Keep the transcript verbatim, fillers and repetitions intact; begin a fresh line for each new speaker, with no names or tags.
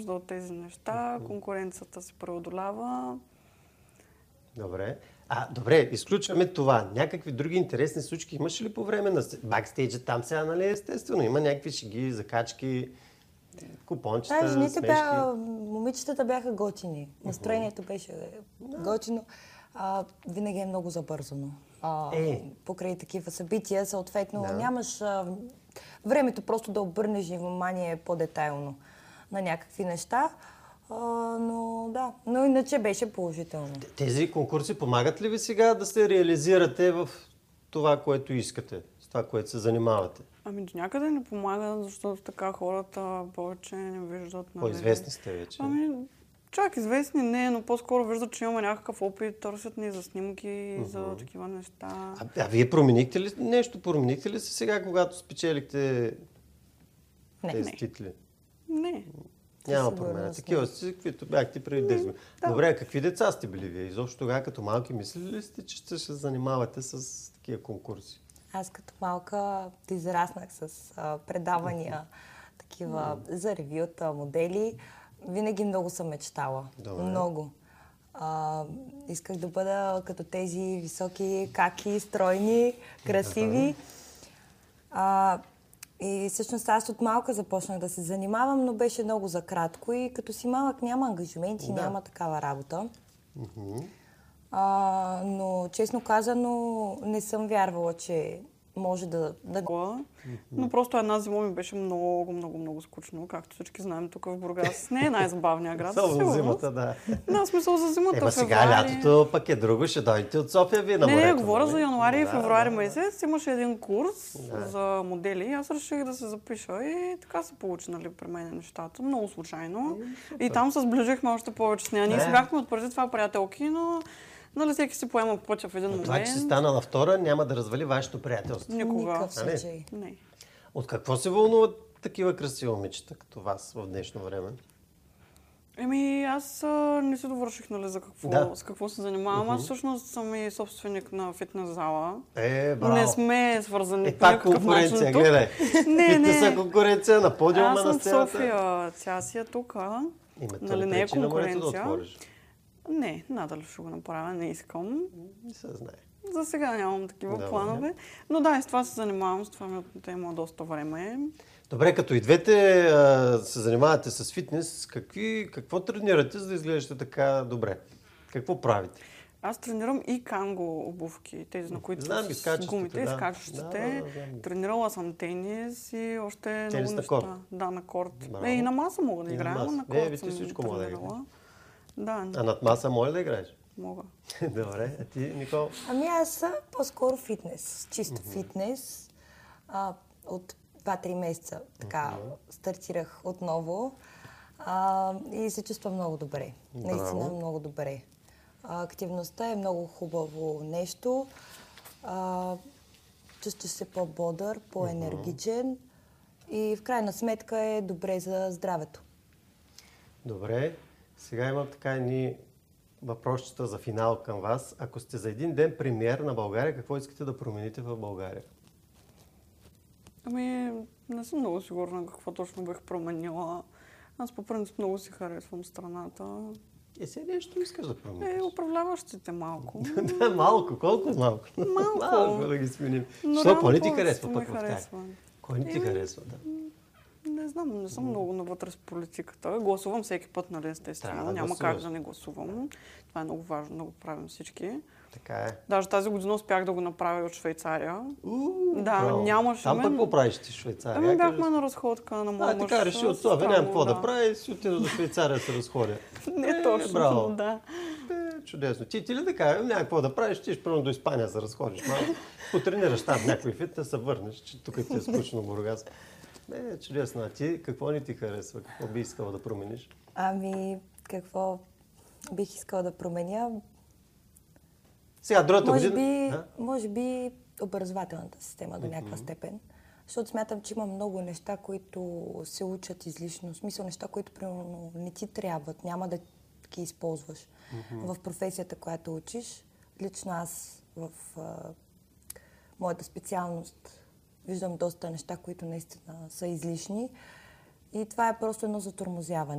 нужда от тези неща, конкуренцията се преодолява.
Добре. А, добре, изключваме това. Някакви други интересни случки имаш ли по време на бакстейджа? Там сега, нали, естествено, има някакви шеги, закачки, купончета,
Да, жените
смешки.
бяха, момичетата бяха готини. Настроението беше готино. А, винаги е много забързано. А,
Е.
Покрай такива събития, съответно,
Да.
нямаш а, времето просто да обърнеш внимание по-детайлно на някакви неща. А, но да, но иначе беше положително.
Тези конкурси помагат ли ви сега да се реализирате в това, което искате, с това, което се занимавате?
Ами до някъде не помага, защото така хората повече не виждат. Нали?
По-известни сте вече.
Ами, чак известни не, но по-скоро виждат, че имаме някакъв опит, търсят ни за снимки, uh-huh. за такива неща.
А, а вие променихте ли нещо? Променихте ли се сега, когато спечелихте
Не,
тези
не.
титли?
Не.
Няма
Сигурно
промяна.
сме.
Такива си, каквито бяхте преди десет години.
Да.
Добре, а какви деца сте били вие? Изобщо тогава като малки мислили ли сте, че ще се занимавате с такива конкурси?
Аз като малка израснах с а, предавания, такива за ревюта, модели. Винаги много съм мечтала.
Добре.
Много. А, исках да бъда като тези високи, каки, стройни, красиви. А, и всъщност аз от малка започнах да се занимавам, но беше много за кратко и като си малък няма ангажименти,
Да.
няма такава работа. А, но честно казано не съм вярвала, че може да... да...
Но просто една зима ми беше много, много, много скучно. Както всички знаем, тук в Бургас не е най-забавният град.
Само
сигурно.
зимата, да.
Да, смисъл за зимата.
Ема сега
февруари.
лятото пък е друго, ще дойдете от София вие на
Не,
морето.
не, говоря
нали?
за януари и
Да,
февруари
да,
месец. Имаше един курс
Да.
за модели. Аз реших да се запиша и така се получи, нали, при мен нещата. Много случайно. И там се сближихме още повече с нея. Ние
Да.
си бяхме отпреди това приятелки, но нали, всеки си поема пътя в един
Но
момент.
това, че си станала втора, няма да развали вашето приятелство.
Никога.
Никакъв
Нали?
случай.
Не.
От какво се вълнуват такива красиви момичета като вас в днешно време?
Еми, аз а, не си довърших, нали, за какво,
Да.
с какво се занимавам. Аз всъщност съм и собственик на фитнес зала.
Е, браво.
Не сме свързани
Е,
по
пак
някакъв
конкуренция,
начин тук.
гледай.
Не, не.
Фитнеса конкуренция на подиума
Аз
на
съм в
сцената.
София, тя си е тук.
Има
Нали, не е
на морето да
конкуренция.
отвориш.
Не, надали ще го направя, не искам.
Не се знае.
За сега нямам такива
Добре.
планове. Но да, и с това се занимавам, с това ми отнема доста време.
Добре, като и двете а, се занимавате с фитнес, какви, какво тренирате, за да изглеждате така добре? Какво правите?
Аз тренирам и канго обувки, тези на които
Знам ги,
с
скачащите,
гумите,
да.
скачащите.
Да, да, да, знам ги.
Тренирала съм тенис и още
Тенис
много
на
неща.
корт?
Да, на корт.
Браво.
Е, и на маса мога да
И на
играя, но
маса.
на
Е,
корт
ви ти
съм
всичко мога да
тренирала. Да,
А над маса може да играеш?
мога.
Добре, а ти, Никол?
Ами аз по-скоро фитнес, чисто фитнес. А, от два-три месеца така стартирах отново а, и се чувствам много добре. Наистина
Браво.
много добре. А, активността е много хубаво нещо. А, чувстваш се по-бодър, по-енергичен и в крайна сметка е добре за здравето.
Добре, сега имам така едни въпросчета за финал към вас. Ако сте за един ден премиер на България, какво искате да промените в България?
Ами, не съм много сигурна какво точно бих променила. Аз по принцип много си харесвам страната.
Е, сега нещо искаш да промениш?
Е, управляващите малко.
Да, малко. Колко малко?
Малко.
Малко да ги сменим.
Но
Що,
реално
кой не ти
повечето
харесва
ми
пък в тях?
харесва.
Кой не ти
Еми,
харесва, да?
Не знам, не съм много навътре с политиката. Гласувам всеки път, нали, естествено.
Трябва да
Няма
гласуваш.
как да не гласувам. Това е много важно да го правим всички.
Така е.
Даже тази година успях да го направя и от Швейцария.
У,
Да,
браво.
нямаше
Там
мен.
пък какво правиш ти в Швейцария?
Ами
Я
бяхме
кажи.
на разходка на моя
А,
мъж.
така реши от
с
това. Нямам
Тамо,
какво да
да.
правя и си отида до Швейцария да се разходя.
Не точно,
браво.
да.
Е, чудесно. Ти, ти ли да кажа, няма какво да правиш, ти ще първо до Испания се разходиш малко, потренираш там някой фит, да се върнеш, че тук ти е скучно Бургас. Не, чудесно. А ти какво не ти харесва? Какво би искала да промениш?
Ами, какво бих искала да променя?
Сега, другата
Може
година...
би,
Да?
може би образователната система до някаква степен. Защото смятам, че има много неща, които се учат излишно. В смисъл неща, които примерно не ти трябват, няма да ги използваш в професията, която учиш. Лично аз в а, моята специалност виждам доста неща, които наистина са излишни. И това е просто едно затормозяване.